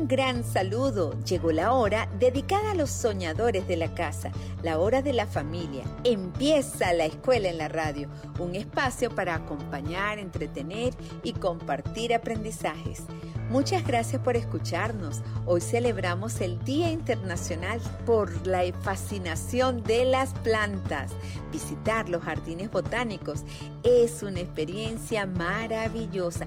Un gran saludo. Llegó la hora dedicada a los soñadores de la casa, la hora de la familia. Empieza la escuela en la radio, un espacio para acompañar, entretener y compartir aprendizajes. Muchas gracias por escucharnos. Hoy celebramos el Día Internacional por la fascinación de las plantas. Visitar los jardines botánicos es una experiencia maravillosa